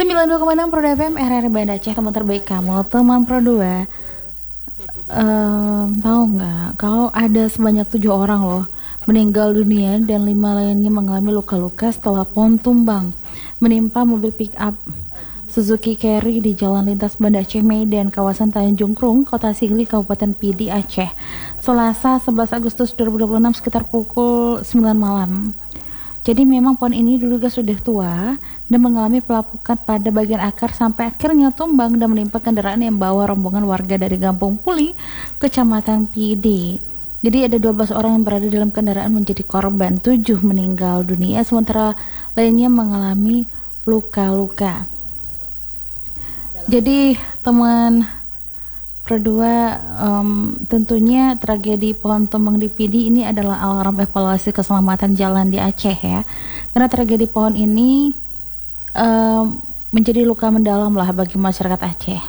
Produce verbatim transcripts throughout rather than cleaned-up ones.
sembilan puluh dua koma enam Pro F M R R I Banda Aceh, teman terbaik kamu, teman Pro dua. Um, tahu nggak kalau ada sebanyak tujuh orang loh meninggal dunia dan lima lainnya mengalami luka-luka setelah pohon tumbang menimpa mobil pick up Suzuki Carry di Jalan Lintas Banda Aceh Medan, kawasan Tanjung Krung, Kota Sigli, Kabupaten Pidi, Aceh, Selasa sebelas Agustus dua ribu dua puluh enam sekitar pukul sembilan malam. Jadi memang pohon ini diduga sudah tua dan mengalami pelapukan pada bagian akar sampai akhirnya tumbang dan menimpa kendaraan yang bawa rombongan warga dari Kampung Puli, Kecamatan Pidi. Jadi ada dua belas orang yang berada dalam kendaraan menjadi korban, tujuh meninggal dunia sementara lainnya mengalami luka-luka. Jadi teman berdua, um, tentunya tragedi pohon tumbang di Pidi ini adalah alarm evaluasi keselamatan jalan di Aceh ya. Karena tragedi pohon ini um, menjadi luka mendalam lah bagi masyarakat Aceh.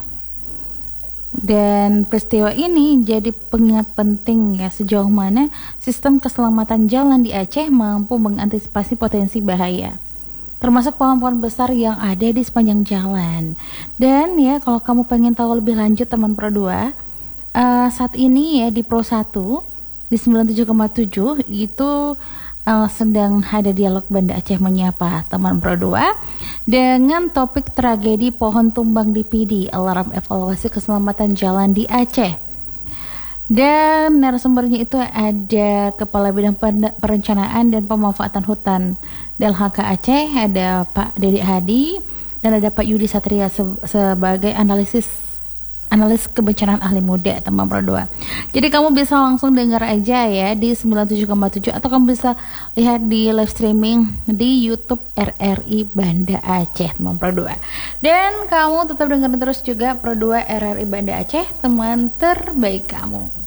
Dan peristiwa ini jadi pengingat penting ya sejauh mana sistem keselamatan jalan di Aceh mampu mengantisipasi potensi bahaya, termasuk pohon-pohon besar yang ada di sepanjang jalan. Dan ya kalau kamu pengen tahu lebih lanjut teman Pro dua, uh, saat ini ya di Pro satu di sembilan puluh tujuh koma tujuh itu uh, sedang ada dialog Banda Aceh Menyapa teman Pro dua dengan topik tragedi pohon tumbang di Pidi, alarm evaluasi keselamatan jalan di Aceh. Dan narasumbernya itu ada Kepala Bidang Perencanaan dan Pemanfaatan Hutan D L H K Aceh, ada Pak Dedi Hadi, dan ada Pak Yudi Satria se sebagai analisis analis kebencanaan ahli muda teman Pro dua. Jadi kamu bisa langsung dengar aja ya di sembilan puluh tujuh koma tujuh atau kamu bisa lihat di live streaming di YouTube R R I Banda Aceh teman Pro dua. Dan kamu tetap dengerin terus juga Pro dua R R I Banda Aceh, teman terbaik kamu.